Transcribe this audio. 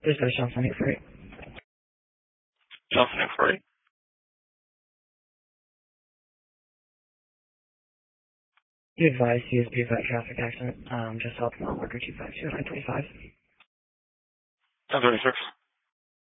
This is Johnson 848. Johnson 848. You advise CSP about traffic accident. Just help mile marker 252 1025. 1036.